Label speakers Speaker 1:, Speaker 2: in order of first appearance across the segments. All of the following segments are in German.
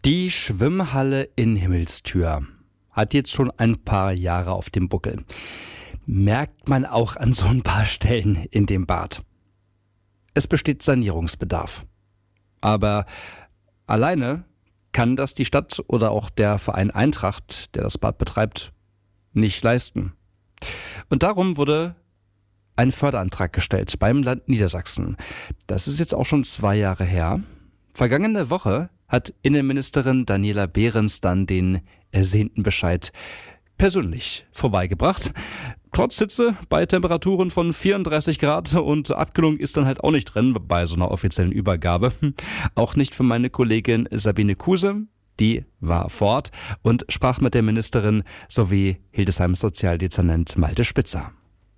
Speaker 1: Die Schwimmhalle in Himmelstür hat jetzt schon ein paar Jahre auf dem Buckel. Merkt man auch an so ein paar Stellen in dem Bad. Es besteht Sanierungsbedarf. Aber alleine kann das die Stadt oder auch der Verein Eintracht, der das Bad betreibt, nicht leisten. Und darum wurde ein Förderantrag gestellt beim Land Niedersachsen. Das ist jetzt auch schon 2 Jahre her. Vergangene Woche hat Innenministerin Daniela Behrens dann den ersehnten Bescheid persönlich vorbeigebracht. Trotz Hitze bei Temperaturen von 34 Grad und Abkühlung ist dann halt auch nicht drin bei so einer offiziellen Übergabe. Auch nicht für meine Kollegin Sabine Kuse. Die war vor Ort und sprach mit der Ministerin sowie Hildesheims Sozialdezernent Malte Spitzer.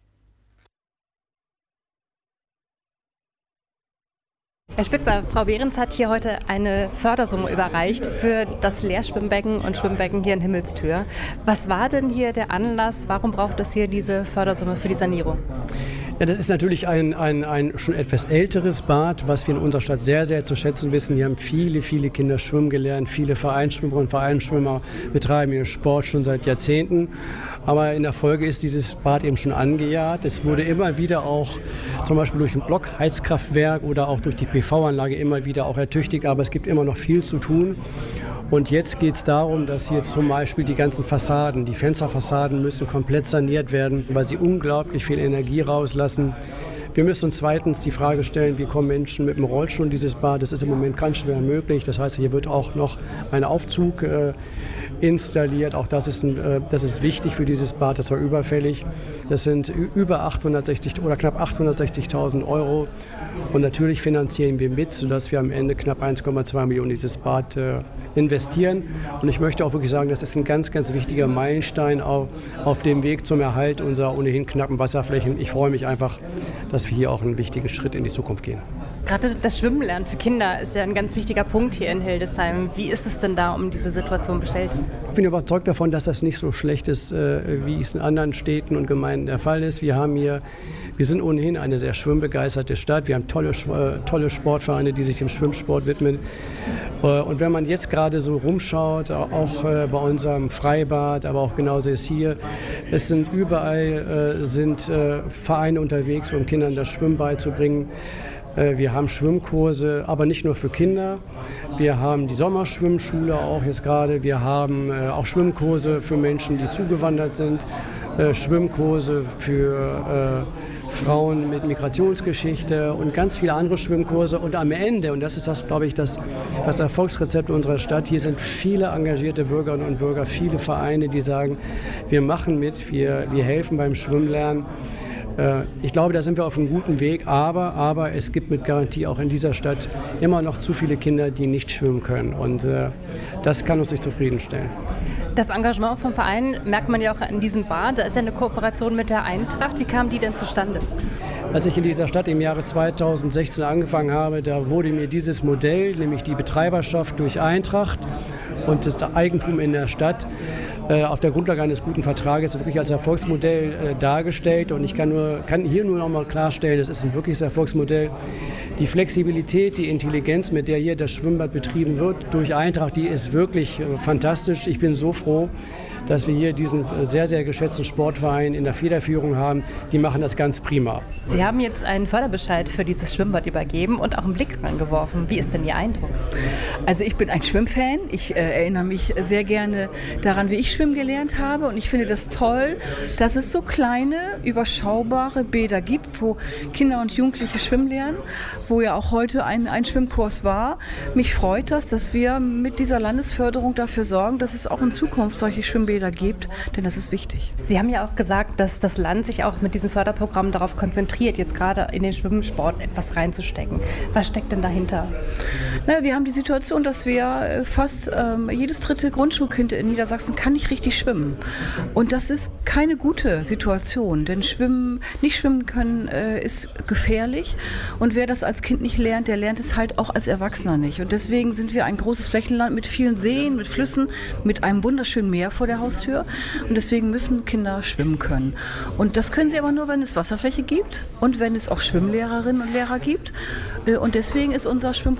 Speaker 2: Herr Spitzer, Frau Behrens hat hier heute eine Fördersumme überreicht für das Lehrschwimmbecken und Schwimmbecken hier in Himmelstür. Was war denn hier der Anlass? Warum braucht es hier diese Fördersumme für die Sanierung?
Speaker 3: Ja, das ist natürlich ein schon etwas älteres Bad, was wir in unserer Stadt sehr, sehr zu schätzen wissen. Hier haben viele Kinder schwimmen gelernt. Viele Vereinsschwimmer und Vereinsschwimmer betreiben ihren Sport schon seit Jahrzehnten. Aber in der Folge ist dieses Bad eben schon angejahrt. Es wurde immer wieder auch zum Beispiel durch ein Blockheizkraftwerk oder auch durch die PV-Anlage immer wieder auch ertüchtigt. Aber es gibt immer noch viel zu tun. Und jetzt geht es darum, dass hier zum Beispiel die ganzen Fassaden, die Fensterfassaden müssen komplett saniert werden, weil sie unglaublich viel Energie rauslassen. Wir müssen uns zweitens die Frage stellen, wie kommen Menschen mit dem Rollstuhl in dieses Bad? Das ist im Moment ganz schwer möglich. Das heißt, hier wird auch noch ein Aufzug installiert. Auch das ist wichtig für dieses Bad, das war überfällig. Das sind über 860 oder knapp 860.000 Euro. Und natürlich finanzieren wir mit, sodass wir am Ende knapp 1,2 Millionen in dieses Bad investieren. Und ich möchte auch wirklich sagen, das ist ein ganz, ganz wichtiger Meilenstein auf dem Weg zum Erhalt unserer ohnehin knappen Wasserflächen. Ich freue mich einfach, dass wir hier auch einen wichtigen Schritt in die Zukunft gehen.
Speaker 2: Gerade das Schwimmenlernen für Kinder ist ja ein ganz wichtiger Punkt hier in Hildesheim. Wie ist es denn da um diese Situation bestellt?
Speaker 3: Ich bin überzeugt davon, dass das nicht so schlecht ist, wie es in anderen Städten und Gemeinden der Fall ist. Wir sind ohnehin eine sehr schwimmbegeisterte Stadt. Wir haben tolle Sportvereine, die sich dem Schwimmsport widmen. Und wenn man jetzt gerade so rumschaut, auch bei unserem Freibad, aber auch genauso ist hier, es sind überall Vereine unterwegs, um Kindern das Schwimmen beizubringen. Wir haben Schwimmkurse, aber nicht nur für Kinder. Wir haben die Sommerschwimmschule auch jetzt gerade. Wir haben auch Schwimmkurse für Menschen, die zugewandert sind. Schwimmkurse für Frauen mit Migrationsgeschichte und ganz viele andere Schwimmkurse. Und am Ende, und das ist das, glaube ich, das Erfolgsrezept unserer Stadt, hier sind viele engagierte Bürgerinnen und Bürger, viele Vereine, die sagen, wir machen mit, wir helfen beim Schwimmlernen. Ich glaube, da sind wir auf einem guten Weg, aber es gibt mit Garantie auch in dieser Stadt immer noch zu viele Kinder, die nicht schwimmen können. Und das kann uns nicht zufriedenstellen.
Speaker 2: Das Engagement vom Verein merkt man ja auch in diesem Bad. Da ist ja eine Kooperation mit der Eintracht. Wie kam die denn zustande?
Speaker 3: Als ich in dieser Stadt im Jahre 2016 angefangen habe, da wurde mir dieses Modell, nämlich die Betreiberschaft durch Eintracht und das Eigentum in der Stadt, auf der Grundlage eines guten Vertrages wirklich als Erfolgsmodell dargestellt. Und ich kann hier nur noch mal klarstellen, das ist ein wirkliches Erfolgsmodell. Die Flexibilität, die Intelligenz, mit der hier das Schwimmbad betrieben wird durch Eintracht, die ist wirklich fantastisch. Ich bin so froh, dass wir hier diesen sehr, sehr geschätzten Sportverein in der Federführung haben. Die machen das ganz prima.
Speaker 2: Sie haben jetzt einen Förderbescheid für dieses Schwimmbad übergeben und auch einen Blick reingeworfen. Wie ist denn Ihr Eindruck?
Speaker 4: Also ich bin ein Schwimmfan. Ich erinnere mich sehr gerne daran, wie ich schwimmen gelernt habe. Und ich finde das toll, dass es so kleine, überschaubare Bäder gibt, wo Kinder und Jugendliche schwimmen lernen, wo ja auch heute ein Schwimmkurs war. Mich freut das, dass wir mit dieser Landesförderung dafür sorgen, dass es auch in Zukunft solche Schwimmbäder gibt, denn das ist wichtig.
Speaker 2: Sie haben ja auch gesagt, dass das Land sich auch mit diesem Förderprogramm darauf konzentriert, jetzt gerade in den Schwimmsport etwas reinzustecken. Was steckt denn dahinter?
Speaker 4: Wir haben die Situation, dass wir fast jedes dritte Grundschulkind in Niedersachsen kann nicht richtig schwimmen. Und das ist keine gute Situation, denn nicht schwimmen können ist gefährlich. Und wer das als Kind nicht lernt, der lernt es halt auch als Erwachsener nicht. Und deswegen sind wir ein großes Flächenland mit vielen Seen, mit Flüssen, mit einem wunderschönen Meer vor der Haustür. Und deswegen müssen Kinder schwimmen können. Und das können sie aber nur, wenn es Wasserfläche gibt und wenn es auch Schwimmlehrerinnen und Lehrer gibt. Und deswegen ist unser Schwimmprogramm so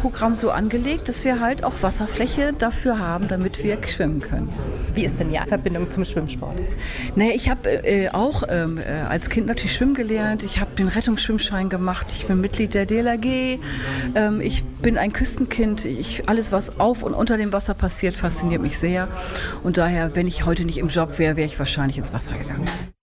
Speaker 4: so angelegt, dass wir halt auch Wasserfläche dafür haben, damit wir schwimmen können.
Speaker 2: Wie ist denn die Verbindung zum Schwimmsport?
Speaker 4: Nee, ich habe auch als Kind natürlich schwimmen gelernt. Ich habe den Rettungsschwimmschein gemacht. Ich bin Mitglied der DLRG. Ich bin ein Küstenkind. Alles, was auf und unter dem Wasser passiert, fasziniert mich sehr. Und daher, wenn ich heute nicht im Job wäre, wäre ich wahrscheinlich ins Wasser gegangen.